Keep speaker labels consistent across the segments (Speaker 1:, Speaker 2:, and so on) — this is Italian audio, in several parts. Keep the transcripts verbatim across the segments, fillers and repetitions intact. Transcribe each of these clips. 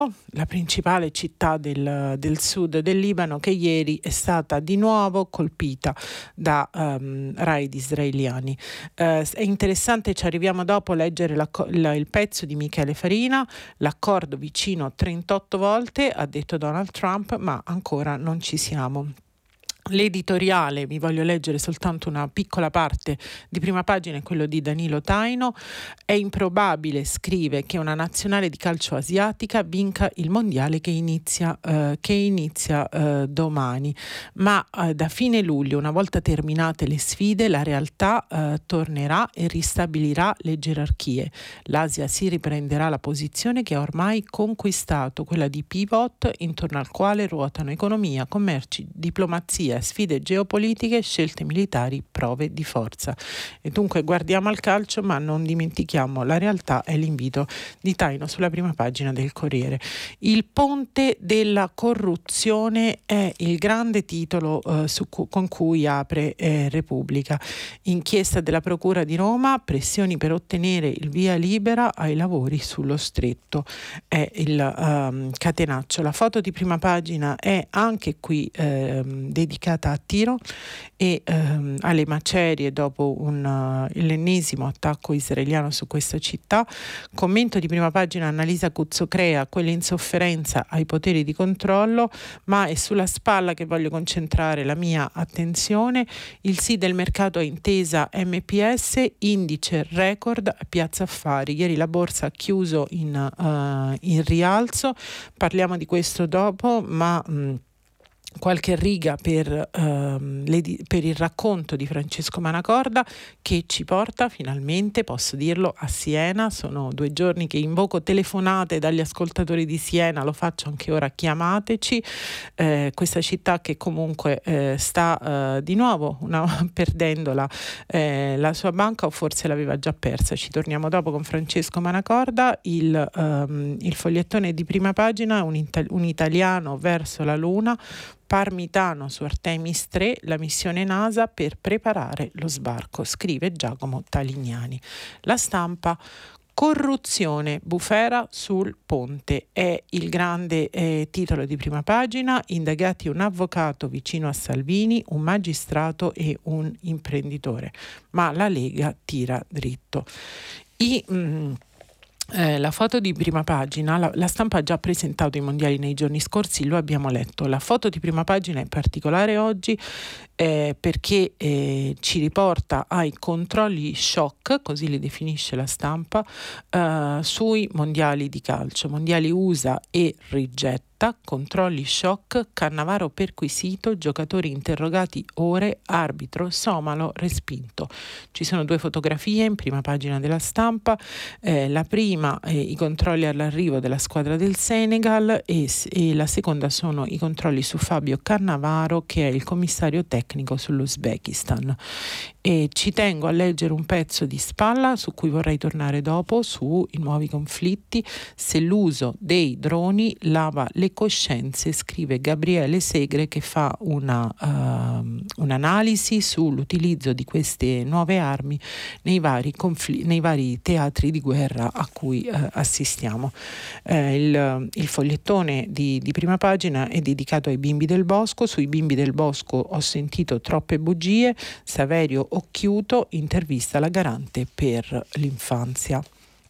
Speaker 1: la principale città del, del sud del Libano, che ieri è stata di nuovo colpita da um, raid israeliani. Uh, è interessante, ci arriviamo dopo, a leggere la, la, il pezzo di Michele Farina. L'accordo vicino trentotto volte, ha detto Donald Trump, ma ancora non ci siamo. L'editoriale, vi voglio leggere soltanto una piccola parte di prima pagina, è quello di Danilo Taino. È improbabile, scrive, che una nazionale di calcio asiatica vinca il mondiale che inizia, eh, che inizia eh, domani, ma eh, da fine luglio, una volta terminate le sfide, la realtà eh, tornerà e ristabilirà le gerarchie. L'Asia si riprenderà la posizione che ha ormai conquistato, quella di pivot intorno al quale ruotano economia, commerci, diplomazia, sfide geopolitiche, scelte militari, prove di forza. E dunque guardiamo al calcio, ma non dimentichiamo la realtà. È l'invito di Taino sulla prima pagina del Corriere. Il ponte della corruzione è il grande titolo eh, su cu- con cui apre eh, Repubblica. Inchiesta della Procura di Roma, pressioni per ottenere il via libera ai lavori sullo stretto. È il um, catenaccio. La foto di prima pagina è anche qui eh, dedicata a Tiro e ehm, alle macerie dopo un, uh, l'ennesimo attacco israeliano su questa città. Commento di prima pagina, Annalisa Cuzzocrea, quell'insofferenza ai poteri di controllo, ma è sulla spalla che voglio concentrare la mia attenzione. Il sì del mercato a Intesa M P S, indice record a Piazza Affari. Ieri la borsa ha chiuso in, uh, in rialzo, parliamo di questo dopo, ma mh, qualche riga per, ehm, le, per il racconto di Francesco Manacorda, che ci porta finalmente, posso dirlo, a Siena. Sono due giorni che invoco telefonate dagli ascoltatori di Siena, lo faccio anche ora, chiamateci. Eh, questa città che comunque eh, sta eh, di nuovo una, perdendo la, eh, la sua banca, o forse l'aveva già persa. Ci torniamo dopo con Francesco Manacorda. Il, ehm, il fogliettone di prima pagina, un, ita- un italiano verso la luna, Parmitano su Artemis tre, la missione NASA per preparare lo sbarco, scrive Giacomo Talignani. La Stampa: corruzione, bufera sul ponte, è il grande eh, titolo di prima pagina. Indagati un avvocato vicino a Salvini, un magistrato e un imprenditore, ma la Lega tira dritto. I... Mm, Eh, la foto di prima pagina, la, la Stampa ha già presentato i mondiali nei giorni scorsi, lo abbiamo letto. La foto di prima pagina è particolare oggi eh, perché eh, ci riporta ai controlli shock, così li definisce la Stampa, eh, sui mondiali di calcio, mondiali U S A e rigetta. Controlli shock, Cannavaro perquisito, giocatori interrogati ore, arbitro somalo respinto. Ci sono due fotografie in prima pagina della Stampa, eh, la prima eh, i controlli all'arrivo della squadra del Senegal e, e la seconda sono i controlli su Fabio Cannavaro, che è il commissario tecnico sull'Uzbekistan. E ci tengo a leggere un pezzo di Spalla su cui vorrei tornare dopo, sui nuovi conflitti, se l'uso dei droni lava le coscienze, scrive Gabriele Segre, che fa una, uh, un'analisi sull'utilizzo di queste nuove armi nei vari, confl- nei vari teatri di guerra a cui uh, assistiamo. Eh, il, il fogliettone di, di prima pagina è dedicato ai bimbi del bosco. Sui bimbi del bosco ho sentito troppe bugie. Saverio Occhiuto intervista la garante per l'infanzia.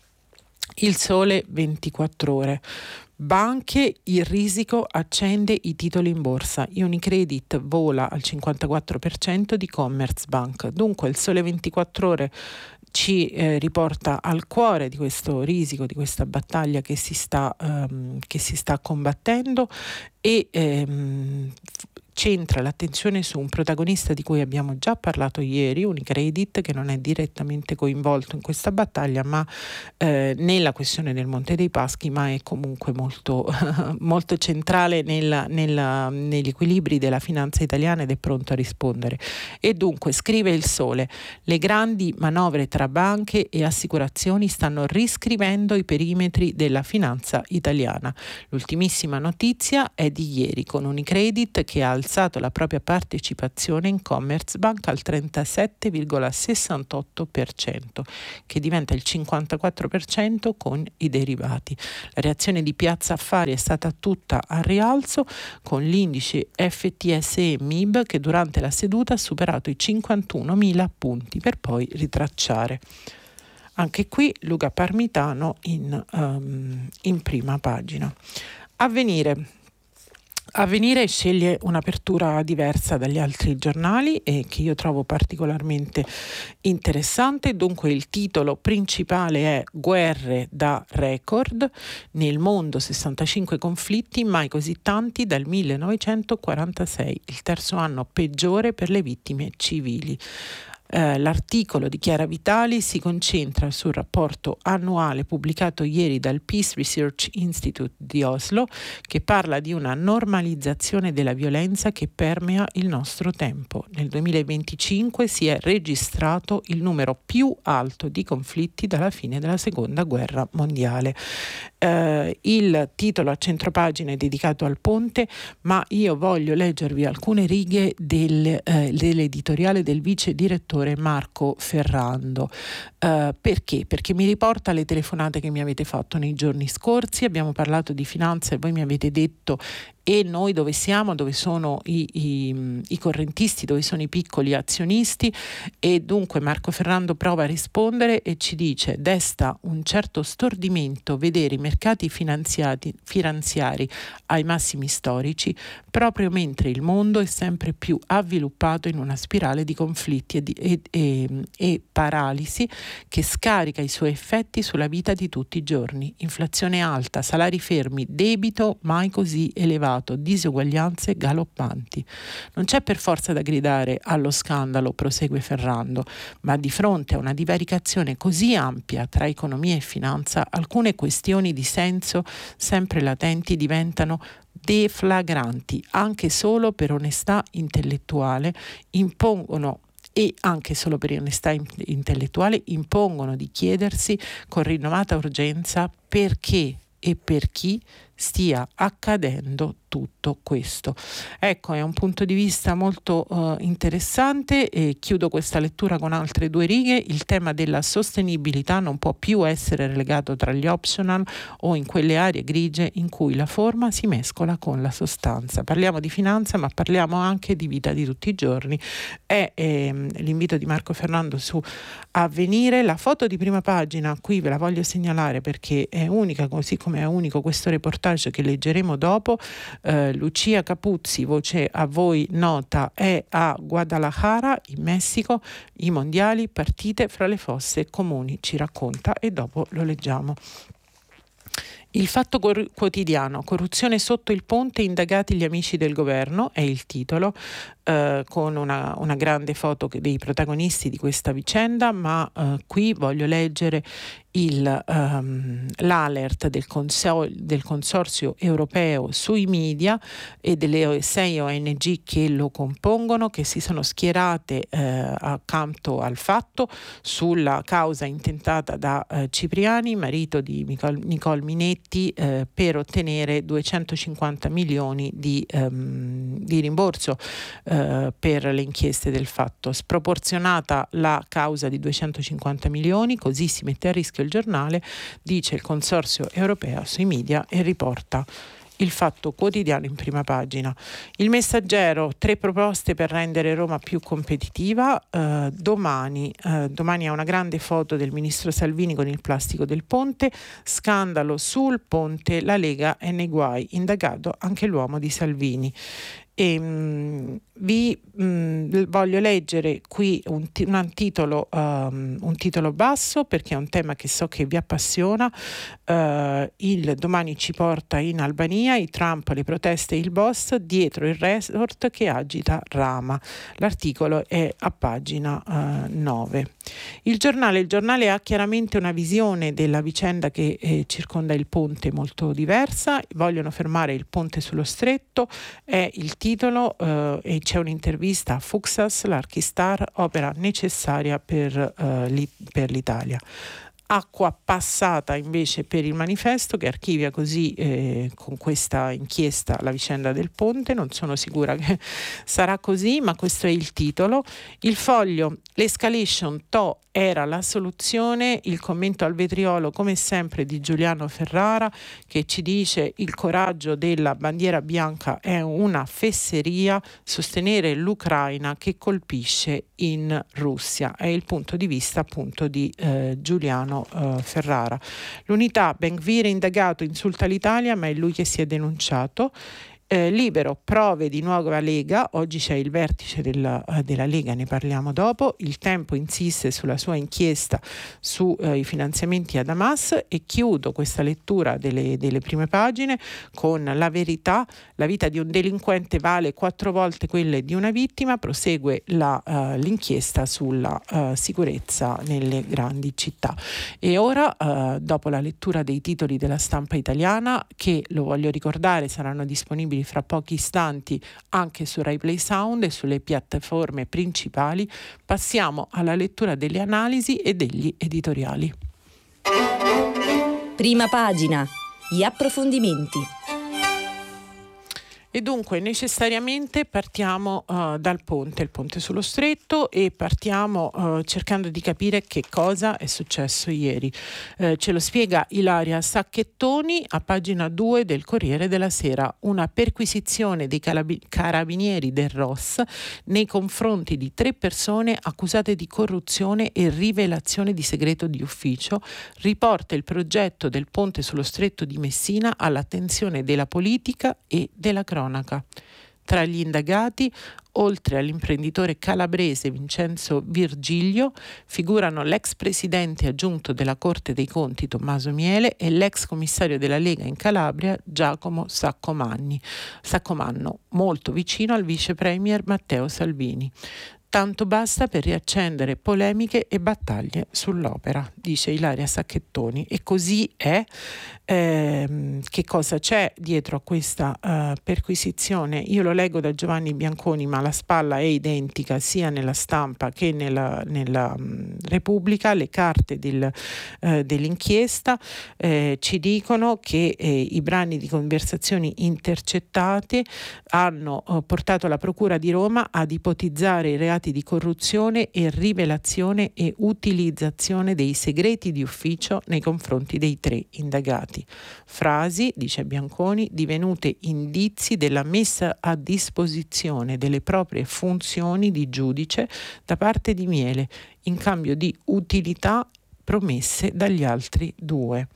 Speaker 1: Il Sole ventiquattro Ore. Banche, il risico accende i titoli in borsa. Unicredit vola al cinquantaquattro per cento di Commerzbank. Dunque il Sole ventiquattro Ore ci eh, riporta al cuore di questo risico, di questa battaglia che si sta, um, che si sta combattendo e ehm, centra l'attenzione su un protagonista di cui abbiamo già parlato ieri, Unicredit, che non è direttamente coinvolto in questa battaglia, ma eh, nella questione del Monte dei Paschi, ma è comunque molto, molto centrale nella, nella, negli equilibri della finanza italiana ed è pronto a rispondere. E dunque, scrive il Sole, le grandi manovre tra banche e assicurazioni stanno riscrivendo i perimetri della finanza italiana. L'ultimissima notizia è di ieri, con Unicredit che ha innalzato la propria partecipazione in Commerzbank al trentasette virgola sessantotto per cento, che diventa il cinquantaquattro per cento con i derivati. La reazione di Piazza Affari è stata tutta al rialzo, con l'indice F T S E M I B che durante la seduta ha superato i cinquantunomila punti per poi ritracciare. Anche qui Luca Parmitano in, um, in prima pagina. Avvenire. Avvenire sceglie un'apertura diversa dagli altri giornali e che io trovo particolarmente interessante. Dunque il titolo principale è Guerre da record, nel mondo sessantacinque conflitti, mai così tanti dal millenovecentoquarantasei, il terzo anno peggiore per le vittime civili. Eh, l'articolo di Chiara Vitali si concentra sul rapporto annuale pubblicato ieri dal Peace Research Institute di Oslo, che parla di una normalizzazione della violenza che permea il nostro tempo. Nel duemilaventicinque si è registrato il numero più alto di conflitti dalla fine della seconda guerra mondiale. Eh, il titolo a centropagina è dedicato al ponte, ma io voglio leggervi alcune righe del, eh, dell'editoriale del vice direttore Marco Ferrando. Uh, perché? Perché mi riporta le telefonate che mi avete fatto nei giorni scorsi. Abbiamo parlato di finanza e voi mi avete detto: e noi dove siamo, dove sono i, i, i correntisti, dove sono i piccoli azionisti? E dunque Marco Ferrando prova a rispondere e ci dice: desta un certo stordimento vedere i mercati finanziati, finanziari ai massimi storici, proprio mentre il mondo è sempre più avviluppato in una spirale di conflitti e, di, e, e, e paralisi che scarica i suoi effetti sulla vita di tutti i giorni. Inflazione alta, salari fermi, debito mai così elevato, disuguaglianze galoppanti. Non c'è per forza da gridare allo scandalo, prosegue Ferrando, ma di fronte a una divaricazione così ampia tra economia e finanza, alcune questioni di senso sempre latenti diventano deflagranti, anche solo per onestà intellettuale, impongono e anche solo per onestà intellettuale impongono di chiedersi con rinnovata urgenza perché e per chi stia accadendo tutto questo. Ecco, è un punto di vista molto uh, interessante e chiudo questa lettura con altre due righe. Il tema della sostenibilità non può più essere relegato tra gli optional o in quelle aree grigie in cui la forma si mescola con la sostanza. Parliamo di finanza, ma parliamo anche di vita di tutti i giorni. È ehm, l'invito di Marco Ferrando su Avvenire. La foto di prima pagina qui ve la voglio segnalare perché è unica, così come è unico questo reportage che leggeremo dopo. Uh, Lucia Capuzzi, voce a voi nota, è a Guadalajara in Messico, i mondiali, partite fra le fosse comuni, ci racconta e dopo lo leggiamo. Il Fatto Quotidiano, corruzione sotto il ponte, indagati gli amici del governo, è il titolo, eh, con una, una grande foto dei protagonisti di questa vicenda, ma eh, qui voglio leggere il, um, l'alert del, consol- del Consorzio Europeo sui media e delle sei O N G che lo compongono, che si sono schierate eh, accanto al fatto sulla causa intentata da eh, Cipriani, marito di Nicole, Nicole Minetti, eh, per ottenere duecentocinquanta milioni di, um, di rimborso eh, per le inchieste del fatto. Sproporzionata la causa di duecentocinquanta milioni, così si mette a rischio il giornale, dice il Consorzio Europeo sui media e riporta il Fatto Quotidiano in prima pagina. Il Messaggero, tre proposte per rendere Roma più competitiva. Eh, domani, eh, domani ha una grande foto del ministro Salvini con il plastico del ponte. Scandalo sul ponte, la Lega è nei guai, indagato anche l'uomo di Salvini. E, mh, vi mh, voglio leggere qui un, t- un, titolo, um, un titolo basso perché è un tema che so che vi appassiona. Uh, il Domani ci porta in Albania, i Trump, le proteste e il boss, dietro il resort che agita Rama. L'articolo è a pagina uh, nove. Il giornale, il giornale ha chiaramente una visione della vicenda che eh, circonda il ponte molto diversa. Vogliono fermare il ponte sullo stretto, è il titolo, eh, e c'è un'intervista a Fuxas, l'Archistar, opera necessaria per, eh, li, per l'Italia. acqua passata invece per il Manifesto, che archivia così eh, con questa inchiesta la vicenda del ponte. Non sono sicura che sarà così, ma questo è il titolo. Il Foglio: l'escalation To era la soluzione. Il commento al vetriolo, come sempre, di Giuliano Ferrara, che ci dice: il coraggio della bandiera bianca è una fesseria, sostenere l'Ucraina che colpisce in Russia. È il punto di vista appunto di eh, Giuliano eh, Ferrara. L'Unità: Ben-Gvir indagato, insulta l'Italia, ma è lui che si è denunciato. Eh, Libero: prove di nuova Lega, oggi c'è il vertice della, eh, della Lega, ne parliamo dopo. Il Tempo insiste sulla sua inchiesta sui eh, finanziamenti ad Hamas. E chiudo questa lettura delle, delle prime pagine con La Verità: la vita di un delinquente vale quattro volte quelle di una vittima. Prosegue la, uh, l'inchiesta sulla uh, sicurezza nelle grandi città. E ora, uh, dopo la lettura dei titoli della stampa italiana, che, lo voglio ricordare, saranno disponibili fra pochi istanti anche su Rai Play Sound e sulle piattaforme principali, passiamo alla lettura delle analisi e degli editoriali.
Speaker 2: Prima pagina, gli approfondimenti.
Speaker 1: E dunque necessariamente partiamo uh, dal ponte, il ponte sullo stretto, e partiamo uh, cercando di capire che cosa è successo ieri. Uh, ce lo spiega Ilaria Sacchettoni a pagina due del Corriere della Sera. Una perquisizione dei calabi- carabinieri del R O S nei confronti di tre persone accusate di corruzione e rivelazione di segreto di ufficio riporta il progetto del ponte sullo stretto di Messina all'attenzione della politica e della cronaca. Tra gli indagati, oltre all'imprenditore calabrese Vincenzo Virgilio, figurano l'ex presidente aggiunto della Corte dei Conti Tommaso Miele e l'ex commissario della Lega in Calabria Giacomo Saccomanni, Saccomanno, molto vicino al vice premier Matteo Salvini. Tanto basta per riaccendere polemiche e battaglie sull'opera, dice Ilaria Sacchettoni. E così è. Eh, che cosa c'è dietro a questa uh, perquisizione? Io lo leggo da Giovanni Bianconi, ma la spalla è identica sia nella Stampa che nella, nella um, Repubblica. Le carte del, uh, dell'inchiesta eh, ci dicono che eh, i brani di conversazioni intercettate hanno uh, portato la Procura di Roma ad ipotizzare i reati di corruzione e rivelazione e utilizzazione dei segreti di ufficio nei confronti dei tre indagati. Frasi, dice Bianconi, divenute indizi della messa a disposizione delle proprie funzioni di giudice da parte di Miele in cambio di utilità promesse dagli altri due.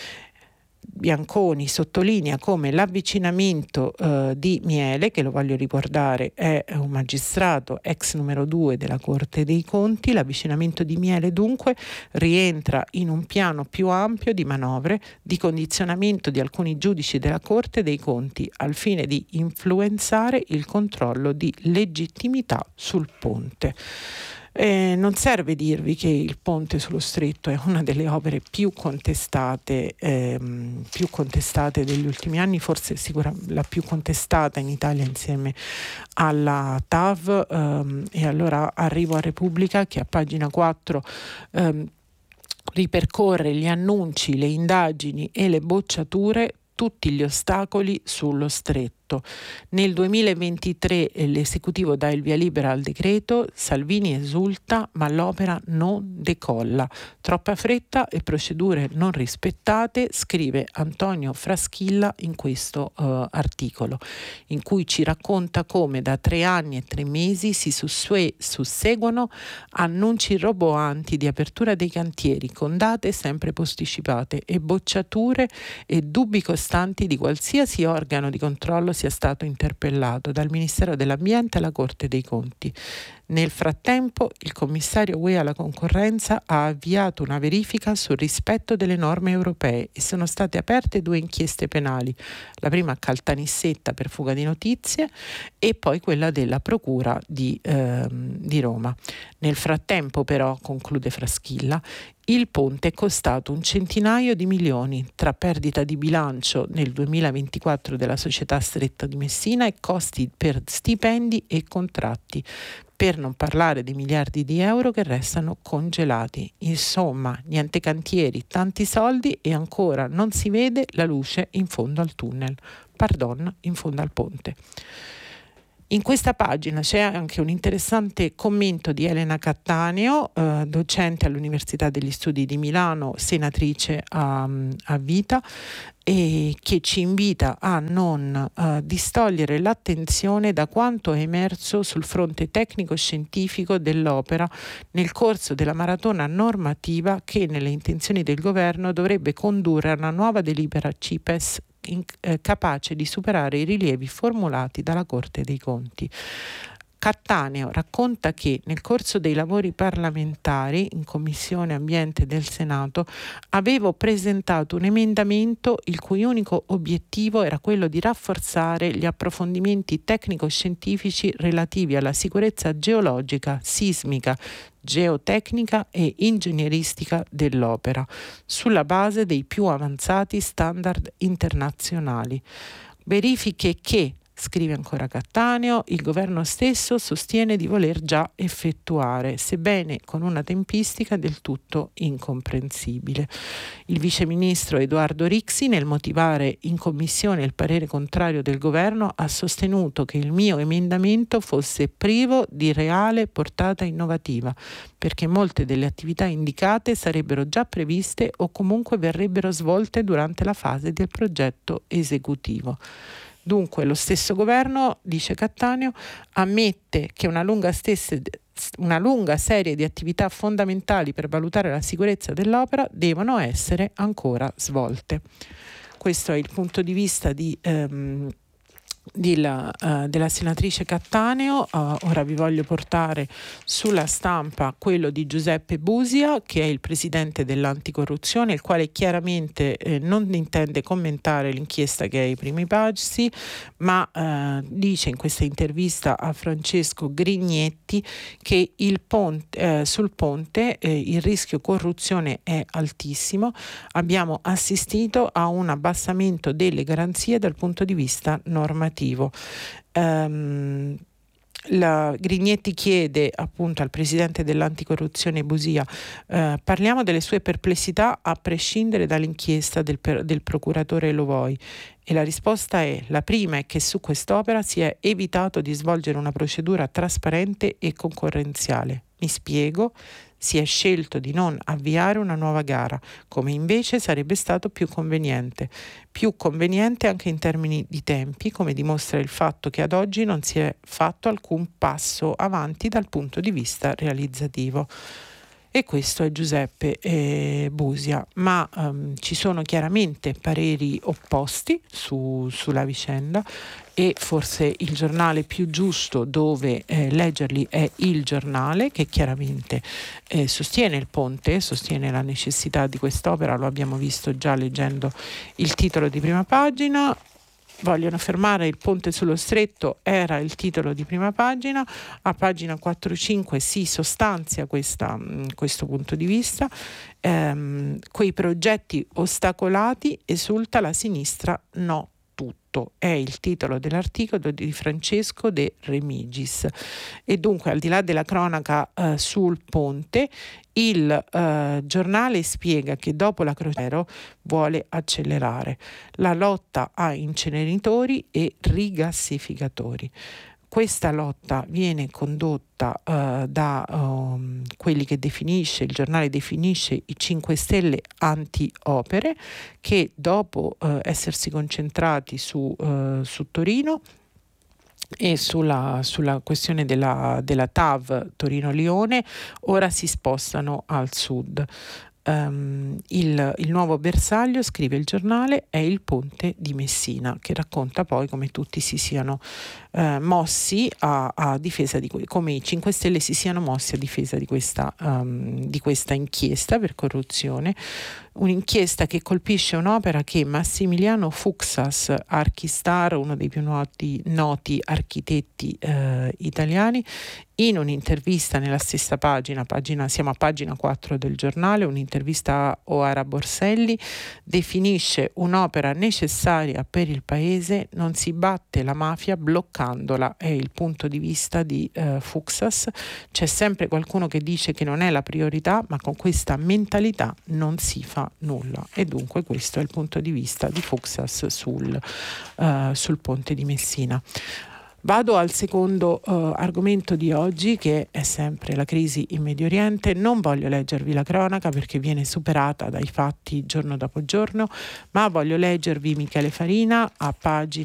Speaker 1: Bianconi sottolinea come l'avvicinamento eh, di Miele, che lo voglio ricordare è un magistrato ex numero due della Corte dei Conti, l'avvicinamento di Miele dunque rientra in un piano più ampio di manovre di condizionamento di alcuni giudici della Corte dei Conti al fine di influenzare il controllo di legittimità sul ponte. Eh, non serve dirvi che il ponte sullo stretto è una delle opere più contestate, ehm, più contestate degli ultimi anni, forse sicuramente la più contestata in Italia insieme alla T A V. Ehm, e allora arrivo a Repubblica, che a pagina quattro ehm, ripercorre gli annunci, le indagini e le bocciature, tutti gli ostacoli sullo stretto. Nel duemilaventitré l'esecutivo dà il via libera al decreto, Salvini esulta ma l'opera non decolla. Troppa fretta e procedure non rispettate, scrive Antonio Fraschilla in questo uh, articolo, in cui ci racconta come da tre anni e tre mesi si sussue- susseguono annunci roboanti di apertura dei cantieri con date sempre posticipate e bocciature e dubbi costanti di qualsiasi organo di controllo sia stato interpellato, dal Ministero dell'Ambiente alla Corte dei Conti. Nel frattempo, il commissario U E alla concorrenza ha avviato una verifica sul rispetto delle norme europee e sono state aperte due inchieste penali, la prima a Caltanissetta per fuga di notizie e poi quella della Procura di, ehm, di Roma. Nel frattempo però, conclude Fraschilla, Il ponte è costato un centinaio di milioni tra perdita di bilancio nel duemilaventiquattro della società Stretto di Messina e costi per stipendi e contratti, per non parlare dei miliardi di euro che restano congelati. Insomma, niente cantieri, tanti soldi e ancora non si vede la luce in fondo al tunnel, pardon, in fondo al ponte. In questa pagina c'è anche un interessante commento di Elena Cattaneo, eh, docente all'Università degli Studi di Milano, senatrice a, a vita, e che ci invita a non uh, distogliere l'attenzione da quanto è emerso sul fronte tecnico-scientifico dell'opera nel corso della maratona normativa che, nelle intenzioni del governo, dovrebbe condurre a una nuova delibera C I P E S in, eh, capace di superare i rilievi formulati dalla Corte dei Conti. Cattaneo racconta che nel corso dei lavori parlamentari in Commissione Ambiente del Senato avevo presentato un emendamento il cui unico obiettivo era quello di rafforzare gli approfondimenti tecnico-scientifici relativi alla sicurezza geologica, sismica, geotecnica e ingegneristica dell'opera, sulla base dei più avanzati standard internazionali. Verifiche che, scrive ancora Cattaneo, il governo stesso sostiene di voler già effettuare, sebbene con una tempistica del tutto incomprensibile. Il viceministro Edoardo Rixi, nel motivare in commissione il parere contrario del governo, ha sostenuto che il mio emendamento fosse privo di reale portata innovativa, perché molte delle attività indicate sarebbero già previste o comunque verrebbero svolte durante la fase del progetto esecutivo. Dunque lo stesso governo, dice Cattaneo, ammette che una lunga, stesse, una lunga serie di attività fondamentali per valutare la sicurezza dell'opera devono essere ancora svolte. Questo è il punto di vista di, ehm, di la, uh, della senatrice Cattaneo. Uh, ora vi voglio portare sulla stampa quello di Giuseppe Busia, che è il presidente dell'anticorruzione, il quale chiaramente eh, non intende commentare l'inchiesta che è ai primi passi, ma uh, dice in questa intervista a Francesco Grignetti che il ponte, eh, sul ponte eh, il rischio corruzione è altissimo. Abbiamo assistito a un abbassamento delle garanzie dal punto di vista normativo. Um, la Grignetti chiede appunto al presidente dell'anticorruzione Busia, eh, parliamo delle sue perplessità a prescindere dall'inchiesta del, del procuratore Lovoi, e la risposta è: la prima è che su quest'opera si è evitato di svolgere una procedura trasparente e concorrenziale. Mi spiego. Si è scelto di non avviare una nuova gara, come invece sarebbe stato più conveniente. Più conveniente anche in termini di tempi, come dimostra il fatto che ad oggi non si è fatto alcun passo avanti dal punto di vista realizzativo. E questo è Giuseppe eh, Busia, ma um, ci sono chiaramente pareri opposti su, sulla vicenda, e forse il giornale più giusto dove eh, leggerli è Il Giornale, che chiaramente eh, sostiene il ponte, sostiene la necessità di quest'opera, lo abbiamo visto già leggendo il titolo di prima pagina. Vogliono fermare il ponte sullo stretto, era il titolo di prima pagina. A pagina quattro cinque si sostanzia questa, questo punto di vista. Ehm, quei progetti ostacolati, esulta la sinistra, no tutto. È il titolo dell'articolo di Francesco De Remigis. E dunque, al di là della cronaca eh, sul ponte, il eh, giornale spiega che dopo la crociera vuole accelerare la lotta a inceneritori e rigassificatori. Questa lotta viene condotta uh, da um, quelli che definisce, il giornale definisce i cinque Stelle anti-opere, che dopo uh, essersi concentrati su, uh, su Torino e sulla, sulla questione della, della T A V Torino-Lione, ora si spostano al sud. Um, il, il nuovo bersaglio, scrive il giornale, è il ponte di Messina, che racconta poi come tutti si siano uh, mossi a, a difesa di come i cinque Stelle si siano mossi a difesa di questa, um, di questa inchiesta per corruzione, un'inchiesta che colpisce un'opera che Massimiliano Fuksas, archistar, uno dei più noti, noti architetti eh, italiani, in un'intervista nella stessa pagina, pagina, siamo a pagina quattro del giornale, un'intervista a Oara Borselli, definisce un'opera necessaria per il paese, non si batte la mafia bloccandola, è il punto di vista di eh, Fuksas. C'è sempre qualcuno che dice che non è la priorità, ma con questa mentalità non si fa nulla, e dunque questo è il punto di vista di Fuksas sul, uh, sul ponte di Messina. Vado al secondo uh, argomento di oggi, che è sempre la crisi in Medio Oriente. Non voglio leggervi la cronaca perché viene superata dai fatti giorno dopo giorno, ma voglio leggervi Michele Farina a pagina